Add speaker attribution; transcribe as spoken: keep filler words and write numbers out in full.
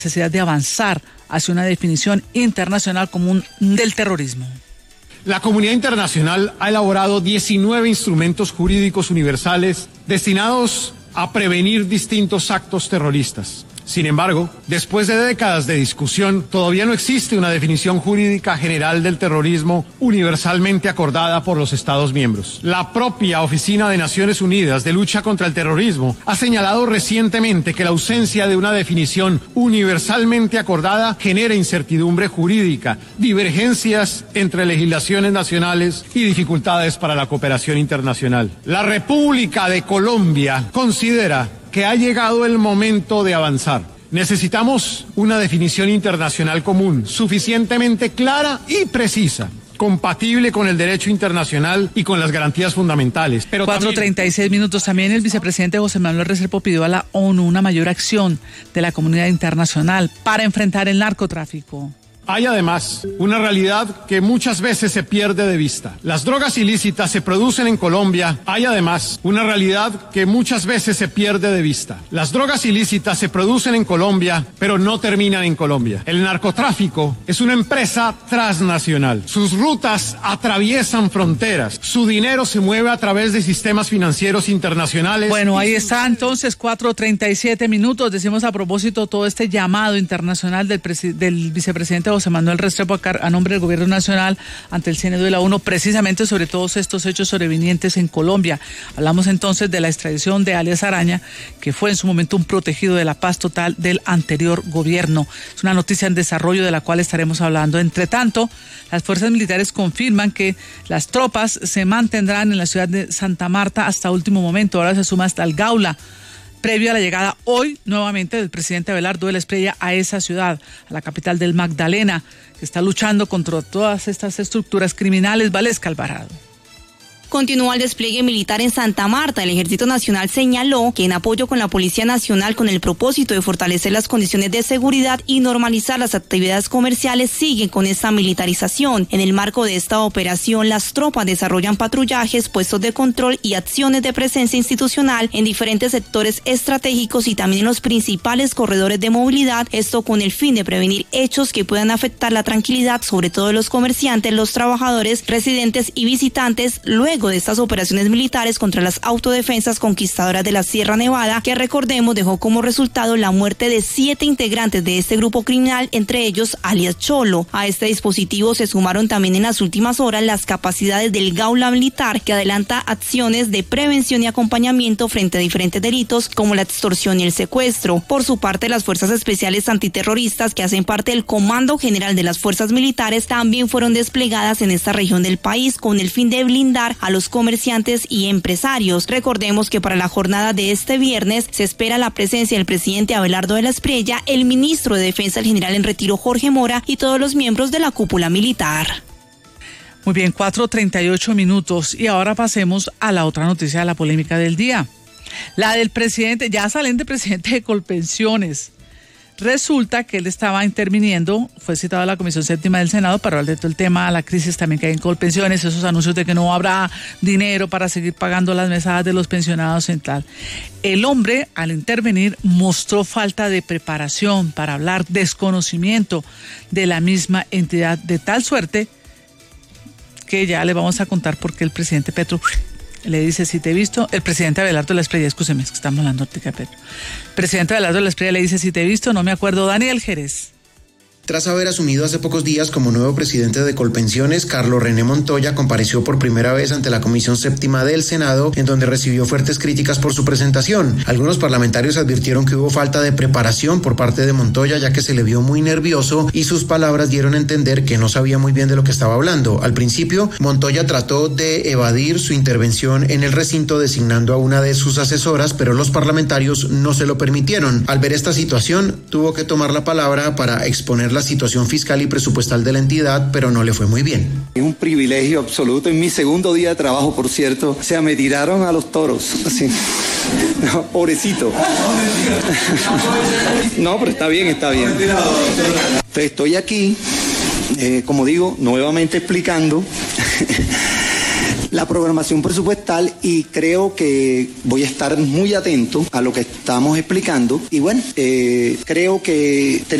Speaker 1: necesidad de avanzar hacia una definición internacional común del terrorismo.
Speaker 2: La comunidad internacional ha elaborado diecinueve instrumentos jurídicos universales destinados a prevenir distintos actos terroristas. Sin embargo, después de décadas de discusión, todavía no existe una definición jurídica general del terrorismo universalmente acordada por los Estados miembros. La propia Oficina de Naciones Unidas de Lucha contra el Terrorismo ha señalado recientemente que la ausencia de una definición universalmente acordada genera incertidumbre jurídica, divergencias entre legislaciones nacionales y dificultades para la cooperación internacional. La República de Colombia considera que ha llegado el momento de avanzar. Necesitamos una definición internacional común, suficientemente clara y precisa, compatible con el derecho internacional y con las garantías fundamentales. Pero
Speaker 1: cuatro treinta y seis minutos. También el vicepresidente José Manuel Restrepo pidió a la ONU una mayor acción de la comunidad internacional para enfrentar el narcotráfico.
Speaker 2: Hay además una realidad que muchas veces se pierde de vista. Las drogas ilícitas se producen en Colombia. Hay además una realidad que muchas veces se pierde de vista. Las drogas ilícitas se producen en Colombia, pero no terminan en Colombia. El narcotráfico es una empresa transnacional. Sus rutas atraviesan fronteras. Su dinero se mueve a través de sistemas financieros internacionales.
Speaker 1: Bueno, ahí está entonces, cuatro treinta y siete minutos. Decimos a propósito todo este llamado internacional del, presi- del vicepresidente José Manuel Restrepo a nombre del Gobierno Nacional ante el C N U de la ONU, precisamente sobre todos estos hechos sobrevinientes en Colombia. Hablamos entonces de la extradición de alias Araña, que fue en su momento un protegido de la paz total del anterior gobierno. Es una noticia en desarrollo de la cual estaremos hablando. Entre tanto, las fuerzas militares confirman que las tropas se mantendrán en la ciudad de Santa Marta hasta último momento. Ahora se suma hasta el Gaula, previo a la llegada hoy nuevamente del presidente Abelardo de la Espriella a esa ciudad, a la capital del Magdalena, que está luchando contra todas estas estructuras criminales. Valesca Alvarado.
Speaker 3: Continúa el despliegue militar en Santa Marta. El Ejército Nacional señaló que en apoyo con la Policía Nacional con el propósito de fortalecer las condiciones de seguridad y normalizar las actividades comerciales siguen con esta militarización. En el marco de esta operación, las tropas desarrollan patrullajes, puestos de control y acciones de presencia institucional en diferentes sectores estratégicos y también en los principales corredores de movilidad, esto con el fin de prevenir hechos que puedan afectar la tranquilidad, sobre todo de los comerciantes, los trabajadores, residentes y visitantes, luego de estas operaciones militares contra las autodefensas conquistadoras de la Sierra Nevada, que recordemos dejó como resultado la muerte de siete integrantes de este grupo criminal, entre ellos alias Cholo. A este dispositivo se sumaron también en las últimas horas las capacidades del Gaula Militar, que adelanta acciones de prevención y acompañamiento frente a diferentes delitos como la extorsión y el secuestro. Por su parte, las fuerzas especiales antiterroristas, que hacen parte del Comando General de las Fuerzas Militares, también fueron desplegadas en esta región del país con el fin de blindar a los comerciantes y empresarios. Recordemos que para la jornada de este viernes se espera la presencia del presidente Abelardo de la Espriella, el ministro de Defensa, el general en retiro Jorge Mora, y todos los miembros de la cúpula militar.
Speaker 1: Muy bien, cuatro treinta y ocho minutos. Y ahora pasemos a la otra noticia de la polémica del día. La del presidente, ya saliente presidente de Colpensiones. Resulta que él estaba interviniendo, fue citado a la Comisión Séptima del Senado para hablar de todo el tema, la crisis también que hay en Colpensiones, esos anuncios de que no habrá dinero para seguir pagando las mesadas de los pensionados en tal. El hombre, al intervenir, mostró falta de preparación para hablar, desconocimiento de la misma entidad, de tal suerte que ya le vamos a contar por qué el presidente Petro le dice, si te he visto, el presidente Abelardo de la Espriella, escúcheme, es que estamos hablando de Petro. El presidente Abelardo de la Espriella le dice, si te he visto, no me acuerdo. Daniel Jerez.
Speaker 4: Tras haber asumido hace pocos días como nuevo presidente de Colpensiones, Carlos René Montoya compareció por primera vez ante la Comisión Séptima del Senado, en donde recibió fuertes críticas por su presentación. Algunos parlamentarios advirtieron que hubo falta de preparación por parte de Montoya, ya que se le vio muy nervioso y sus palabras dieron a entender que no sabía muy bien de lo que estaba hablando. Al principio, Montoya trató de evadir su intervención en el recinto designando a una de sus asesoras, pero los parlamentarios no se lo permitieron. Al ver esta situación, tuvo que tomar la palabra para exponer la situación fiscal y presupuestal de la entidad, pero no le fue muy bien.
Speaker 5: Es un privilegio absoluto. En mi segundo día de trabajo, por cierto, o sea, me tiraron a los toros. Así. No, pobrecito. No, pero está bien, está bien. Entonces, estoy aquí, eh, como digo, nuevamente explicando la programación presupuestal y creo que voy a estar muy atento a lo que estamos explicando y bueno, eh, creo que